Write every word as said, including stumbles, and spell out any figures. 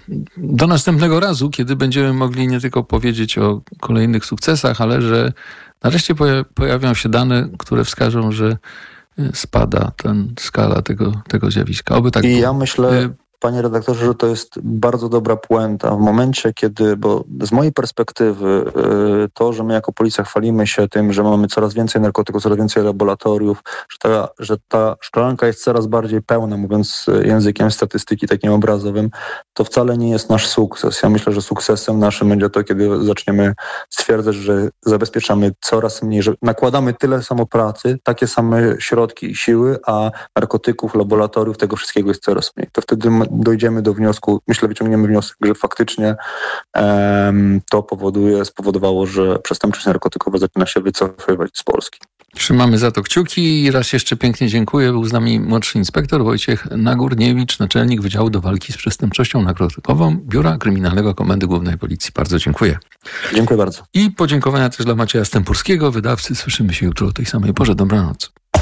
do następnego razu, kiedy będziemy mogli nie tylko powiedzieć o kolejnych sukcesach, ale że nareszcie pojawią się dane, które wskażą, że spada ten skala tego, tego zjawiska. Oby tak I było. ja myślę, panie redaktorze, że to jest bardzo dobra puenta. W momencie, kiedy, bo z mojej perspektywy to, że my jako policja chwalimy się tym, że mamy coraz więcej narkotyków, coraz więcej laboratoriów, że ta, że ta szklanka jest coraz bardziej pełna, mówiąc językiem statystyki takim obrazowym, to wcale nie jest nasz sukces. Ja myślę, że sukcesem naszym będzie to, kiedy zaczniemy stwierdzać, że zabezpieczamy coraz mniej, że nakładamy tyle samo pracy, takie same środki i siły, a narkotyków, laboratoriów, tego wszystkiego jest coraz mniej. To wtedy dojdziemy do wniosku, myślę, wyciągniemy wniosek, że faktycznie um, to powoduje, spowodowało, że przestępczość narkotykowa zaczyna się wycofywać z Polski. Trzymamy za to kciuki i raz jeszcze pięknie dziękuję. Był z nami młodszy inspektor Wojciech Nagórniewicz, naczelnik Wydziału do Walki z Przestępczością Narkotykową Biura Kryminalnego Komendy Głównej Policji. Bardzo dziękuję. Dziękuję bardzo. I podziękowania też dla Macieja Stępurskiego, wydawcy. Słyszymy się jutro o tej samej porze. Dobranoc.